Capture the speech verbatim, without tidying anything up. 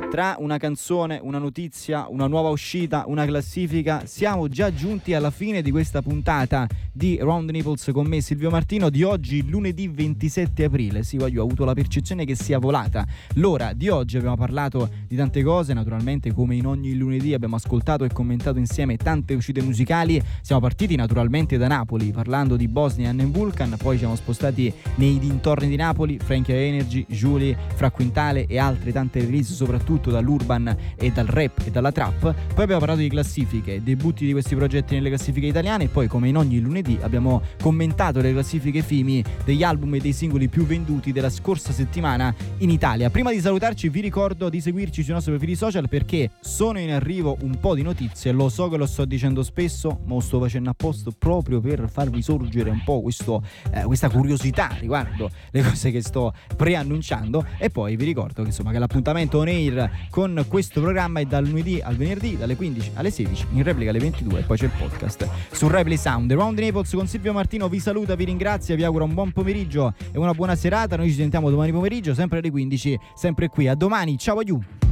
Tra una canzone, una notizia, una nuova uscita, una classifica, siamo già giunti alla fine di questa puntata di Round the Naples con me Silvio Martino di oggi, lunedì ventisette aprile. Sì, voglio, ho avuto la percezione che sia volata l'ora di oggi. Abbiamo parlato di tante cose, naturalmente come in ogni lunedì abbiamo ascoltato e commentato insieme tante uscite musicali. Siamo partiti naturalmente da Napoli parlando di Bosnia and Vulcan, poi ci siamo spostati nei dintorni di Napoli, Frankie Energy, Julie, Fra Quintale e altre tante release, soprattutto dall'urban e dal rap e dalla trap. Poi abbiamo parlato di classifiche, debutti di questi progetti nelle classifiche italiane, e poi come in ogni lunedì abbiamo commentato le classifiche F I M I degli album e dei singoli più venduti della scorsa settimana in Italia. Prima di salutarci vi ricordo di seguirci sui nostri profili social, perché sono in arrivo un po' di notizie. Lo so che lo sto dicendo spesso, ma lo sto facendo apposta proprio per farvi sorgere un po' questo, eh, questa curiosità riguardo le cose che sto preannunciando. E poi vi ricordo che insomma che l'appuntamento on air con questo programma è dal lunedì al venerdì dalle quindici alle sedici, in replica alle ventidue, e poi c'è il podcast su Rai Play Sound. Round the Naples con Silvio Martino vi saluta, vi ringrazia, vi auguro un buon pomeriggio e una buona serata. Noi ci sentiamo domani pomeriggio sempre alle quindici, sempre qui. A domani, ciao, aiù.